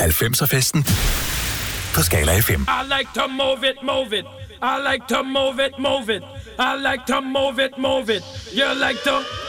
90'er-festen på Skala FM. I like to move it, move it. I like to move it, move it. I like to move it, move it. You like to